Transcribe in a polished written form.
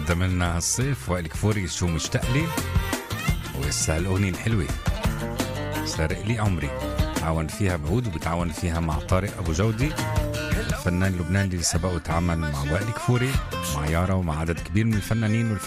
قدم لنا هالصيف وائل كفوري شو مشتاق لي، وإسا الأغنية الحلوة سارق لي عمري تعاون فيها بعود وبتعاون فيها مع طارق أبو جودي الفنان اللبناني اللي سبق وتعامل مع وائل كفوري مع يارا ومع عدد كبير من الفنانين